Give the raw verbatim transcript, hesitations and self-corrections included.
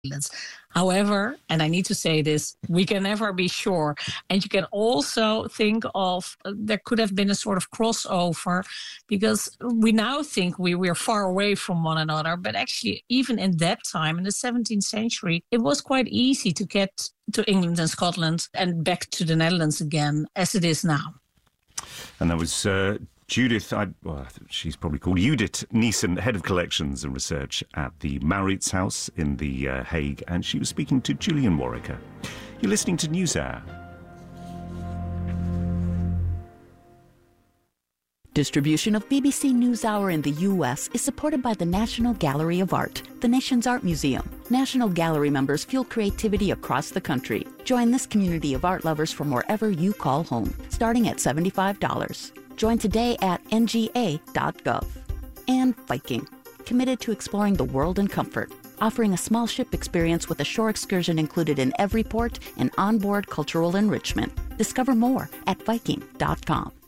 Netherlands. However, and I need to say this, we can never be sure. And you can also think of uh, there could have been a sort of crossover, because we now think we were far away from one another. But actually, even in that time, in the seventeenth century, it was quite easy to get to England and Scotland and back to the Netherlands again, as it is now. And that was uh, Judith, I, well, she's probably called Judith Neeson, Head of Collections and Research at the Mauritshuis in The uh, Hague, and she was speaking to Julian Warwicker. You're listening to NewsHour. Distribution of B B C NewsHour in the U S is supported by the National Gallery of Art, the nation's art museum. National Gallery members fuel creativity across the country. Join this community of art lovers from wherever you call home, starting at seventy-five dollars. Join today at N G A dot gov. And Viking, committed to exploring the world in comfort, offering a small ship experience with a shore excursion included in every port and onboard cultural enrichment. Discover more at Viking dot com.